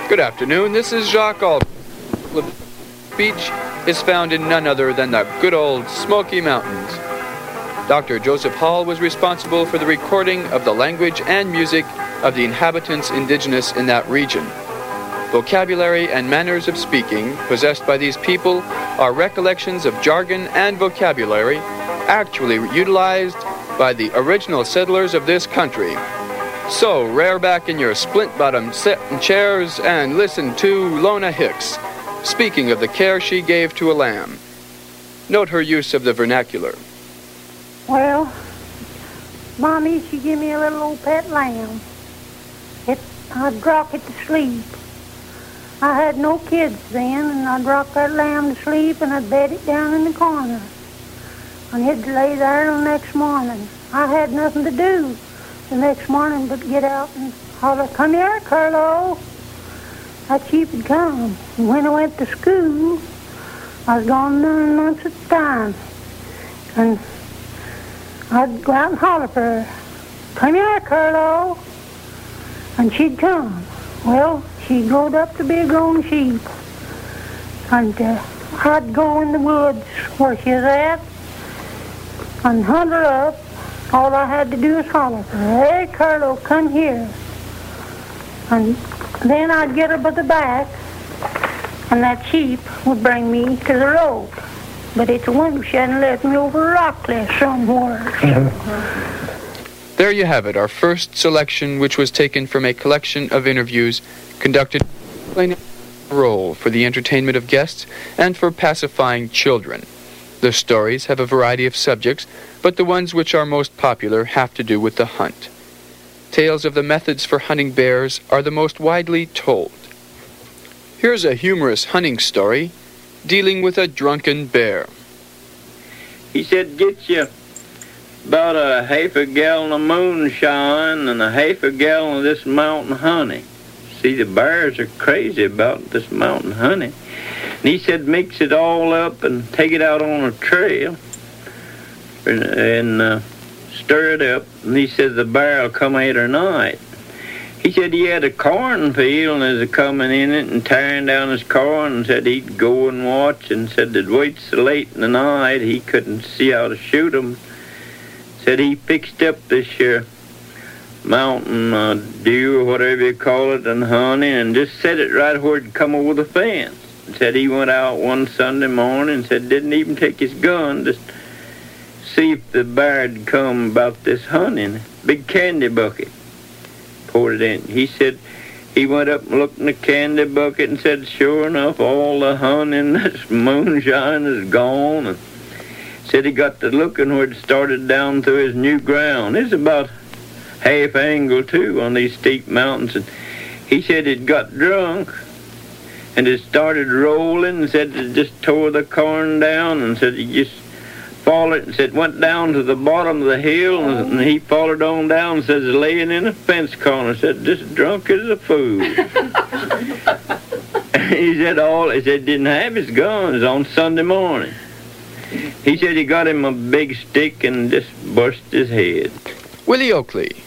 Good afternoon, this is Jacques Aldrin. Beach is found in none other than the good old Smoky Mountains. Dr. Joseph Hall was responsible for the recording of the language and music of the inhabitants indigenous in that region. Vocabulary and manners of speaking possessed by these people are recollections of jargon and vocabulary actually utilized by the original settlers of this country. So, rear back in your splint-bottomed satin chairs and listen to Lona Hicks, speaking of the care she gave to a lamb. Note her use of the vernacular. Well, Mommy, she gave me a little old pet lamb. I'd rock it to sleep. I had no kids then, and I'd rock that lamb to sleep, and I'd bed it down in the corner. And it'd lay there till the next morning. I had nothing to do the next morning but get out and holler, "Come here, Carlo." That sheep had come. And when I went to school, I was gone 9 months at a time. And I'd go out and holler for her, "Come here, Carlo." And she'd come. Well, she growed up to be a grown sheep. And I'd go in the woods where she was at and hunt her up. All I had to do was holler for her, "Hey, Carlo, come here." And then I'd get her by the back, and that sheep would bring me to the road. But it's a wonder she hadn't left me over a rock cliff somewhere. There you have it, our first selection, which was taken from a collection of interviews conducted playing a role for the entertainment of guests and for pacifying children. The stories have a variety of subjects, but the ones which are most popular have to do with the hunt. Tales of the methods for hunting bears are the most widely told. Here's a humorous hunting story dealing with a drunken bear. He said, "Get you about a half a gallon of moonshine and a half a gallon of this mountain honey." See, the bears are crazy about this mountain honey. And he said, "Mix it all up and take it out on a trail and stir it up." And he said, "The bear will come 8 or 9. He said he had a cornfield and was coming in it and tearing down his corn, and said he'd go and watch, and said they'd wait so late in the night he couldn't see how to shoot 'em. Said he fixed up this here mountain dew or whatever you call it and honey and just set it right where it'd come over the fence. And said he went out one Sunday morning and said didn't even take his gun to see if the bear'd come about this honey in a big candy bucket. Poured it in. He said he went up and looked in the candy bucket and said, sure enough, all the honey in this moonshine is gone. And said he got to looking where it started down through his new ground. It's about half angle, too, on these steep mountains. And he said he'd got drunk and it started rolling and said it just tore the corn down and said he just followed and said went down to the bottom of the hill and he followed on down and says laying in a fence corner. Said just drunk as a fool. He said didn't have his guns on Sunday morning. He said he got him a big stick and just burst his head. Willie Oakley.